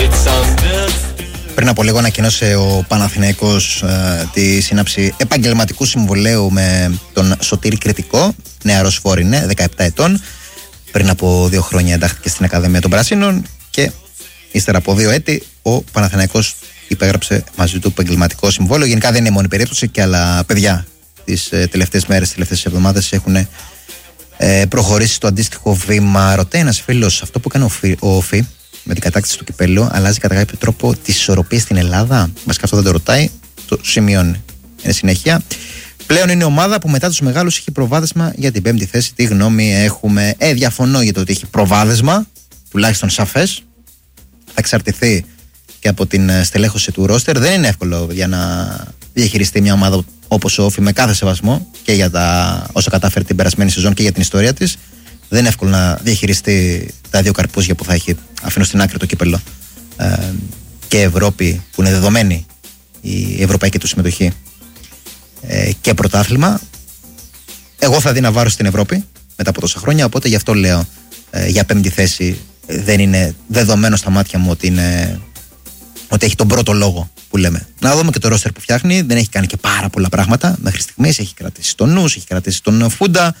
Πριν από λίγο ανακοίνωσε ο Παναθηναϊκός τη σύναψη επαγγελματικού συμβολαίου με τον Σωτήρη Κρητικό, νεαρός φόρ είναι, 17 ετών. Πριν από 2 χρόνια εντάχθηκε στην Ακαδημία των Πρασίνων και ύστερα από 2 έτη ο Παναθηναϊκός υπέγραψε μαζί του επαγγελματικό συμβόλαιο. Γενικά δεν είναι η μόνη περίπτωση, και άλλα παιδιά τις τελευταίες μέρες, τις τελευταίες εβδομάδες έχουν προχωρήσει στο αντίστοιχο βήμα. Ρωτάει ένας φίλος, αυτό που έκανε ο Όφη με την κατάκτηση του κυπέλλου αλλάζει κατά κάποιο τρόπο τις ισορροπίες στην Ελλάδα? Βασικά αυτό δεν το ρωτάει, το σημειώνει. Είναι συνέχεια. Πλέον είναι ομάδα που μετά τους μεγάλους έχει προβάδισμα για την 5η θέση. Τι γνώμη έχουμε? Διαφωνώ για το ότι έχει προβάδισμα, τουλάχιστον σαφές. Θα εξαρτηθεί και από την στελέχωση του ρόστερ. Δεν είναι εύκολο για να διαχειριστεί μια ομάδα όπως ο Όφη, με κάθε σεβασμό και για τα όσα κατάφερε την περασμένη σεζόν και για την ιστορία της. Δεν είναι εύκολο να διαχειριστεί τα 2 καρπούζια που θα έχει. Αφήνω στην άκρη το κύπελλο και Ευρώπη, που είναι δεδομένη η ευρωπαϊκή του συμμετοχή, και πρωτάθλημα. Εγώ θα δίνα βάρος στην Ευρώπη μετά από τόσα χρόνια, οπότε γι' αυτό λέω για 5η θέση δεν είναι δεδομένο στα μάτια μου ότι έχει τον πρώτο λόγο που λέμε. Να δούμε και το ρόστερ που φτιάχνει. Δεν έχει κάνει και πάρα πολλά πράγματα μέχρι στιγμής. Έχει κρατήσει τον Νους, έχει κρατήσει τον Φούντα,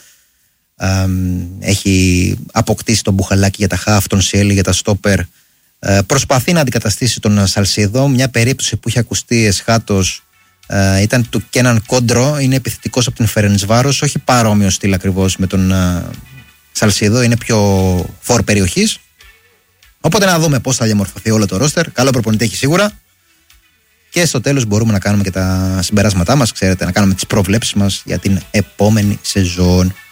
έχει αποκτήσει τον Μπουχαλάκη για τα χαφ, τον Σιέλη για τα στόπερ. Προσπαθεί να αντικαταστήσει τον Σαλσίδο. Μια περίπτωση που είχε ακουστεί εσχάτως ήταν του Κέναν Κόντρο. Είναι επιθετικός από την Φερεντσβάρος, όχι παρόμοιο στυλ ακριβώς με τον Σαλσίδο, είναι πιο φορ περιοχής. Οπότε να δούμε πώς θα διαμορφωθεί όλο το ρόστερ. Καλό προπονητή έχει σίγουρα. Και στο τέλος μπορούμε να κάνουμε και τα συμπεράσματά μας, ξέρετε, να κάνουμε τις προβλέψεις μας για την επόμενη σεζόν.